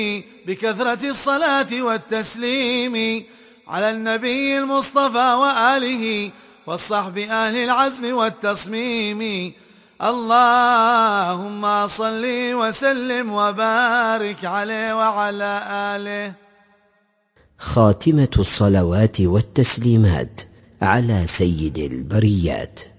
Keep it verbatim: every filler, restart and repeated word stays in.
بكثرة الصلاة والتسليم على النبي المصطفى وآله والصحب أهل العزم والتصميم. اللهم صل وسلم وبارك عليه وعلى آله. خاتمة الصلوات والتسليمات على سيد البريات.